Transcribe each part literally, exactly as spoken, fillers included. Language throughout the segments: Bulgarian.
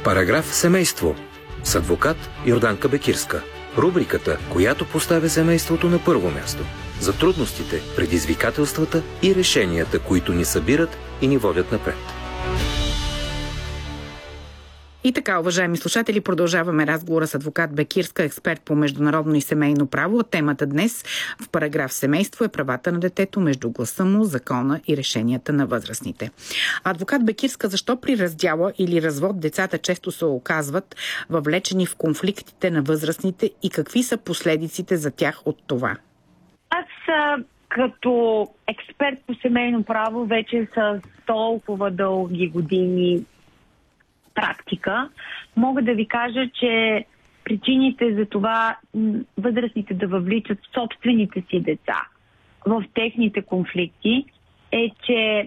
Параграф семейство с адвокат Йорданка Бекирска. Рубриката, която поставя семейството на първо място. За трудностите, предизвикателствата и решенията, които ни събират и ни водят напред. И така, уважаеми слушатели, продължаваме разговора с адвокат Бекирска, експерт по международно и семейно право. Темата днес в параграф семейство е правата на детето между гласа му, закона и решенията на възрастните. Адвокат Бекирска, защо при раздяла или развод децата често се оказват въвлечени в конфликтите на възрастните и какви са последиците за тях от това? Аз като експерт по семейно право вече с толкова дълги години практика, мога да ви кажа, че причините за това възрастните да въвличат собствените си деца в техните конфликти е, че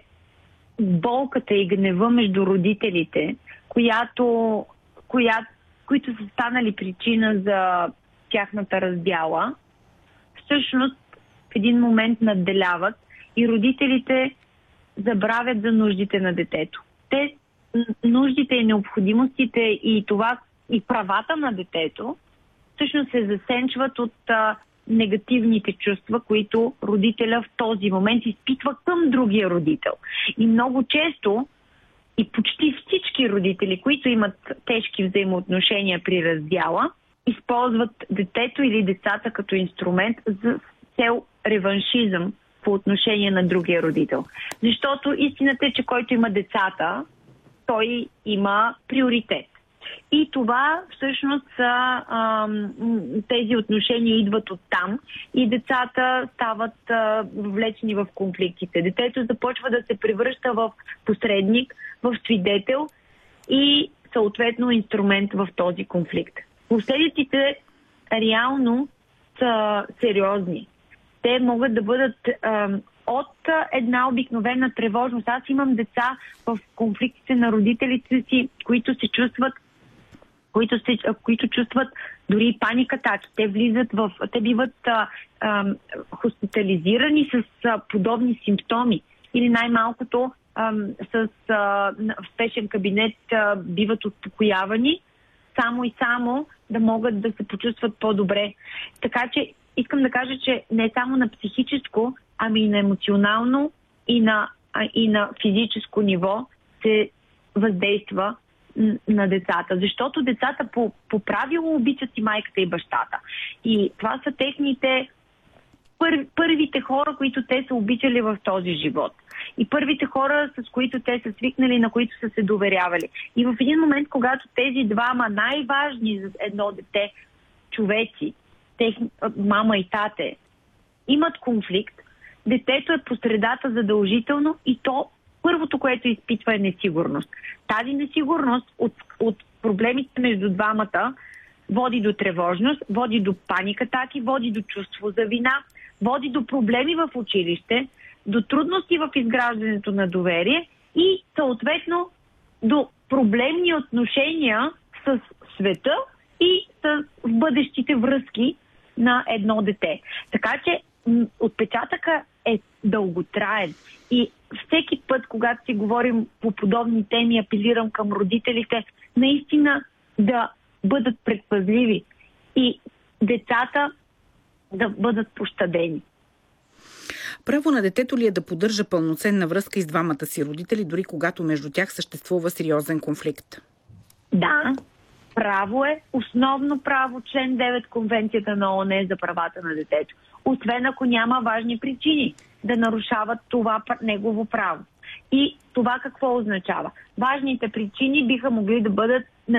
болката и гнева между родителите, която, коя, които са станали причина за тяхната раздяла, всъщност в един момент надделяват и родителите забравят за нуждите на детето. Те нуждите и необходимостите и това и правата на детето всъщност се засенчват от а, негативните чувства, които родителя в този момент изпитва към другия родител. И много често и почти всички родители, които имат тежки взаимоотношения при раздяла, използват детето или децата като инструмент за цел реваншизъм по отношение на другия родител. Защото истината е, че който има децата, той има приоритет. И това всъщност са ам, тези отношения идват оттам и децата стават а, влечени в конфликтите. Детето започва да се превръща в посредник, в свидетел и съответно инструмент в този конфликт. Последиците реално са сериозни. Те могат да бъдат ам, от една обикновена тревожност. Аз имам деца в конфликтите на родителите си, които се чувстват, които, се, които чувстват дори паникатаки. Те влизат в, те биват а, а, хоспитализирани с а, подобни симптоми или най-малкото а, с а, в спешен кабинет а, биват успокоявани само и само да могат да се почувстват по-добре. Така че искам да кажа, че не само на психическо, ами и на емоционално и на, и на физическо ниво се въздейства на децата. Защото децата по, по правило обичат и майката и бащата. И това са техните пър, първите хора, които те са обичали в този живот. И първите хора, с които те са свикнали, на които са се доверявали. И в един момент, когато тези двама най-важни за едно дете човеци, тех, мама и тате, имат конфликт, детето е по средата задължително и то първото, което изпитва е несигурност. Тази несигурност от, от проблемите между двамата води до тревожност, води до паникатаки, води до чувство за вина, води до проблеми в училище, до трудности в изграждането на доверие и съответно до проблемни отношения с света и с бъдещите връзки на едно дете. Така че отпечатъка е дълготраен и всеки път, когато си говорим по подобни теми, апелирам към родителите наистина да бъдат предпазливи и децата да бъдат пощадени. Право на детето ли е да поддържа пълноценна връзка и с двамата си родители, дори когато между тях съществува сериозен конфликт? Да, право е, основно право, член девет Конвенцията на ООН за правата на детето. Освен ако няма важни причини да нарушават това негово право. И това какво означава? Важните причини биха могли да бъдат